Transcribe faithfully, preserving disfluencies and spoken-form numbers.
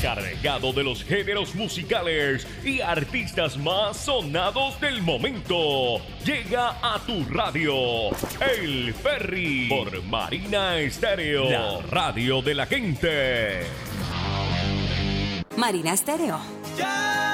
cargado de los géneros musicales y artistas más sonados del momento. Llega a tu radio, El Ferry, por Marina Estéreo, la radio de la gente. Marina Estéreo. Ya.